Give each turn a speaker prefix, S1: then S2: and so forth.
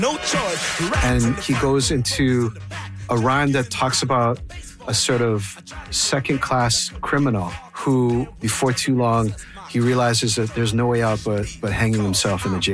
S1: No choice.
S2: And he goes into a rhyme that talks about a sort of second-class criminal who, before too long, he realizes that there's no way out but hanging himself in the jail.